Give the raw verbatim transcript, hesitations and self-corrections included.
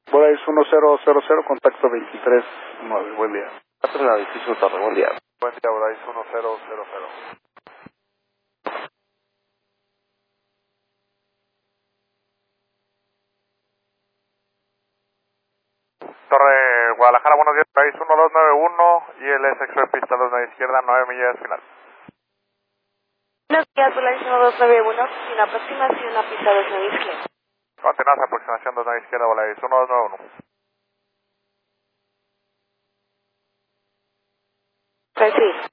Volaris uno cero cero cero, contacto veintitrés nueve, buen día. Cuatro en el edificio Torre, buen día. Buen día, Volaris uno cero cero cero. Torre Guadalajara, buenos días, Volaris uno dos nueve uno y el sexo de pista dos nueve izquierda, nueve millas final. Buenos días, Volaris uno dos nueve uno, sin aproximación a pista dos nueve izquierda. Continuamos, aproximación dos nueve izquierda, Volaris uno dos nueve uno. Recibe.